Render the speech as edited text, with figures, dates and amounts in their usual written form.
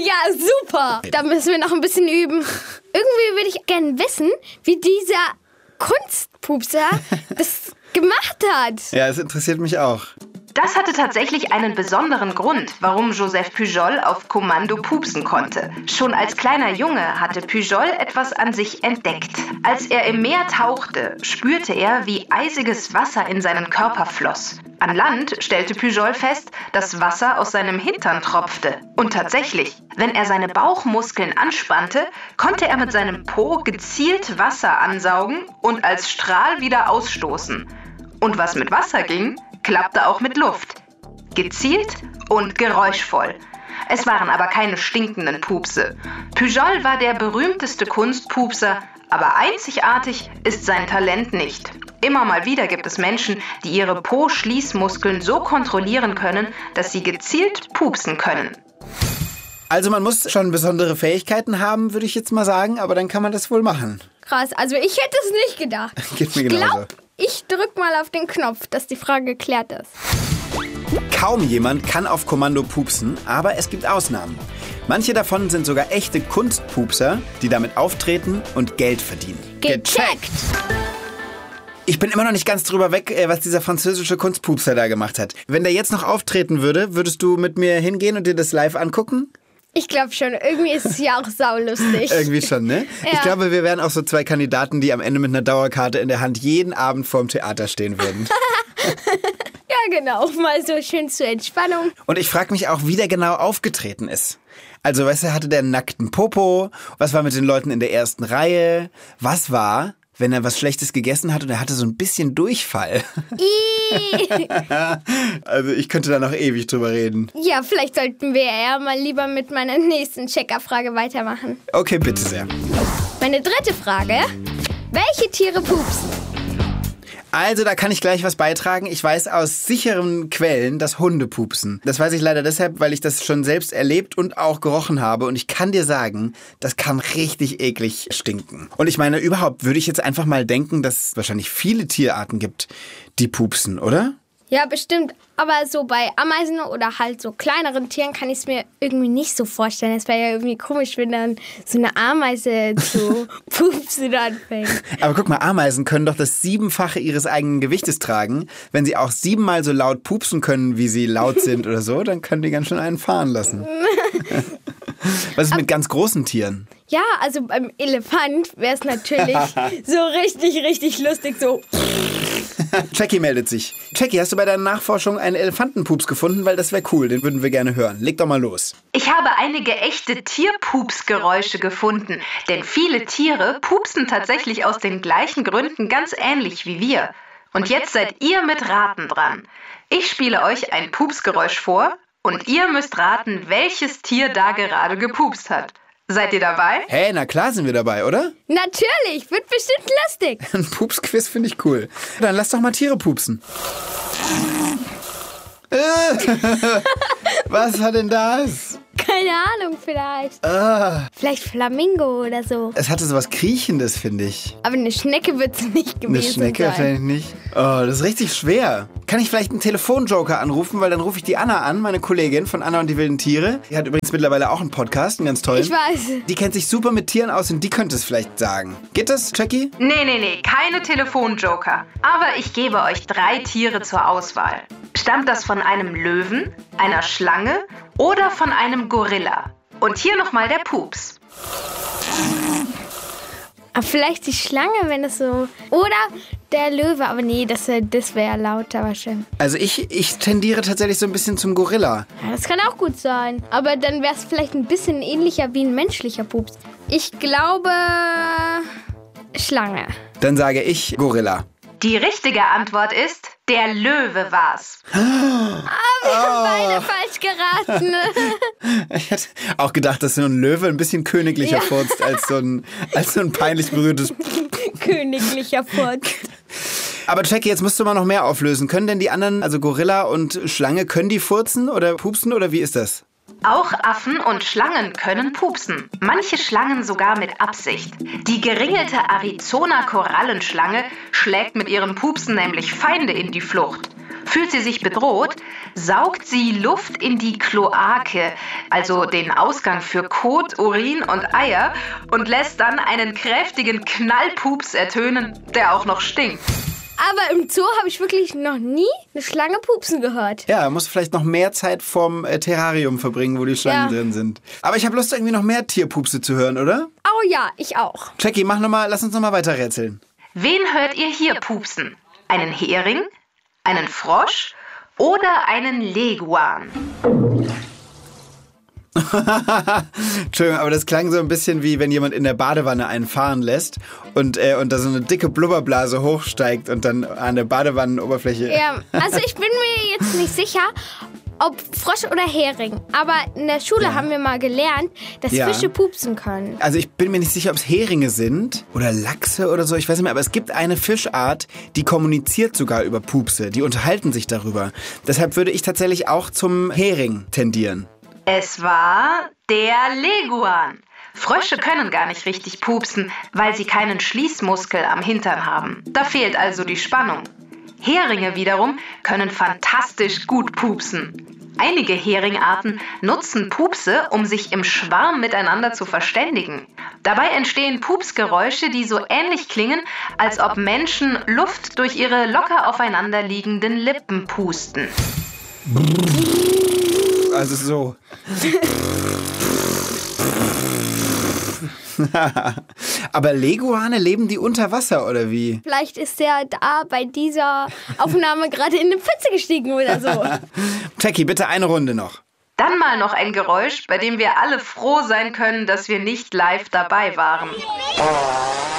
Ja, super. Da müssen wir noch ein bisschen üben. Irgendwie würde ich gerne wissen, wie dieser Kunstpupser das gemacht hat. Ja, es interessiert mich auch. Das hatte tatsächlich einen besonderen Grund, warum Joseph Pujol auf Kommando pupsen konnte. Schon als kleiner Junge hatte Pujol etwas an sich entdeckt. Als er im Meer tauchte, spürte er, wie eisiges Wasser in seinen Körper floss. An Land stellte Pujol fest, dass Wasser aus seinem Hintern tropfte. Und tatsächlich, wenn er seine Bauchmuskeln anspannte, konnte er mit seinem Po gezielt Wasser ansaugen und als Strahl wieder ausstoßen. Und was mit Wasser ging, klappte auch mit Luft. Gezielt und geräuschvoll. Es waren aber keine stinkenden Pupse. Pujol war der berühmteste Kunstpupser, aber einzigartig ist sein Talent nicht. Immer mal wieder gibt es Menschen, die ihre Po-Schließmuskeln so kontrollieren können, dass sie gezielt pupsen können. Also man muss schon besondere Fähigkeiten haben, würde ich jetzt mal sagen, aber dann kann man das wohl machen. Krass, also ich hätte es nicht gedacht. Geht mir genauso. Ich drück mal auf den Knopf, dass die Frage geklärt ist. Kaum jemand kann auf Kommando pupsen, aber es gibt Ausnahmen. Manche davon sind sogar echte Kunstpupser, die damit auftreten und Geld verdienen. Gecheckt! Ich bin immer noch nicht ganz drüber weg, was dieser französische Kunstpupser da gemacht hat. Wenn der jetzt noch auftreten würde, würdest du mit mir hingehen und dir das live angucken? Ich glaube schon. Irgendwie ist es ja auch saulustig. Irgendwie schon, ne? Ja. Ich glaube, wir wären auch so zwei Kandidaten, die am Ende mit einer Dauerkarte in der Hand jeden Abend vorm Theater stehen würden. Ja, genau. Mal so schön zur Entspannung. Und ich frage mich auch, wie der genau aufgetreten ist. Also, weißt du, hatte der einen nackten Popo? Was war mit den Leuten in der ersten Reihe? Was war, wenn er was Schlechtes gegessen hat und er hatte so ein bisschen Durchfall? Also, ich könnte da noch ewig drüber reden. Ja, vielleicht sollten wir ja mal lieber mit meiner nächsten Checkerfrage weitermachen. Okay, bitte sehr. Meine dritte Frage. Welche Tiere pupsen? Also, da kann ich gleich was beitragen. Ich weiß aus sicheren Quellen, dass Hunde pupsen. Das weiß ich leider deshalb, weil ich das schon selbst erlebt und auch gerochen habe. Und ich kann dir sagen, das kann richtig eklig stinken. Und ich meine, überhaupt würde ich jetzt einfach mal denken, dass es wahrscheinlich viele Tierarten gibt, die pupsen, oder? Ja, bestimmt. Aber so bei Ameisen oder halt so kleineren Tieren kann ich es mir irgendwie nicht so vorstellen. Es wäre ja irgendwie komisch, wenn dann so eine Ameise zu pupsen anfängt. Aber guck mal, Ameisen können doch das 7-fache ihres eigenen Gewichtes tragen. Wenn sie auch 7-mal so laut pupsen können, wie sie laut sind oder so, dann können die ganz schön einen fahren lassen. Was ist mit ganz großen Tieren? Ja, also beim Elefant wäre es natürlich so richtig lustig, so... Jackie meldet sich. Jackie, hast du bei deiner Nachforschung einen Elefantenpups gefunden? Weil das wäre cool, den würden wir gerne hören. Leg doch mal los. Ich habe einige echte Tierpupsgeräusche gefunden, denn viele Tiere pupsen tatsächlich aus den gleichen Gründen ganz ähnlich wie wir. Und jetzt seid ihr mit Raten dran. Ich spiele euch ein Pupsgeräusch vor und ihr müsst raten, welches Tier da gerade gepupst hat. Seid ihr dabei? Hey, na klar sind wir dabei, oder? Natürlich, wird bestimmt lustig. Ein Pupsquiz finde ich cool. Dann lass doch mal Tiere pupsen. Was war denn das? Keine Ahnung, vielleicht. Vielleicht Flamingo oder so. Es hatte so was Kriechendes, finde ich. Aber eine Schnecke wird es nicht gewesen Eine Schnecke sein. vielleicht nicht. Oh, das ist richtig schwer. Kann ich vielleicht einen Telefonjoker anrufen, weil dann rufe ich die Anna an, meine Kollegin von Anna und die wilden Tiere. Die hat übrigens mittlerweile auch einen Podcast, einen ganz tollen. Ich weiß. Die kennt sich super mit Tieren aus und die könnte es vielleicht sagen. Geht das, Jackie? Nee, keine Telefonjoker. Aber ich gebe euch 3 Tiere zur Auswahl. Stammt das von einem Löwen, einer Schlange oder von einem Gorilla? Und hier nochmal der Pups. Aber vielleicht die Schlange, wenn es so... Oder der Löwe, aber nee, das wäre lauter wahrscheinlich. Also ich tendiere tatsächlich so ein bisschen zum Gorilla. Ja, das kann auch gut sein. Aber dann wäre es vielleicht ein bisschen ähnlicher wie ein menschlicher Pups. Ich glaube... Schlange. Dann sage ich Gorilla. Die richtige Antwort ist, der Löwe war's. Wir haben beide falsch geraten. Ich hätte auch gedacht, dass so ein Löwe ein bisschen königlicher furzt als so ein peinlich berührtes... Königlicher Furz. Aber Jackie, jetzt musst du mal noch mehr auflösen. Können denn die anderen, also Gorilla und Schlange, können die furzen oder pupsen oder wie ist das? Auch Affen und Schlangen können pupsen. Manche Schlangen sogar mit Absicht. Die geringelte Arizona-Korallenschlange schlägt mit ihren Pupsen nämlich Feinde in die Flucht. Fühlt sie sich bedroht, saugt sie Luft in die Kloake, also den Ausgang für Kot, Urin und Eier, und lässt dann einen kräftigen Knallpups ertönen, der auch noch stinkt. Aber im Zoo habe ich wirklich noch nie eine Schlange pupsen gehört. Ja, musst vielleicht noch mehr Zeit vorm Terrarium verbringen, wo die Schlangen drin sind. Aber ich habe Lust, irgendwie noch mehr Tierpupse zu hören, oder? Oh ja, ich auch. Jackie, lass uns noch mal weiter rätseln. Wen hört ihr hier pupsen? Einen Hering, einen Frosch oder einen Leguan? Entschuldigung, aber das klang so ein bisschen wie, wenn jemand in der Badewanne einen fahren lässt und da so eine dicke Blubberblase hochsteigt und dann an der Badewannenoberfläche... Ja, also ich bin mir jetzt nicht sicher, ob Frosch oder Hering. Aber in der Schule haben wir mal gelernt, dass Fische pupsen können. Also ich bin mir nicht sicher, ob es Heringe sind oder Lachse oder so, ich weiß nicht mehr. Aber es gibt eine Fischart, die kommuniziert sogar über Pupse. Die unterhalten sich darüber. Deshalb würde ich tatsächlich auch zum Hering tendieren. Es war der Leguan. Frösche können gar nicht richtig pupsen, weil sie keinen Schließmuskel am Hintern haben. Da fehlt also die Spannung. Heringe wiederum können fantastisch gut pupsen. Einige Heringarten nutzen Pupse, um sich im Schwarm miteinander zu verständigen. Dabei entstehen Pupsgeräusche, die so ähnlich klingen, als ob Menschen Luft durch ihre locker aufeinander liegenden Lippen pusten. Also so. Aber Leguane, leben die unter Wasser oder wie? Vielleicht ist der da bei dieser Aufnahme gerade in eine Pfütze gestiegen oder so. Jackie, bitte eine Runde noch. Dann mal noch ein Geräusch, bei dem wir alle froh sein können, dass wir nicht live dabei waren.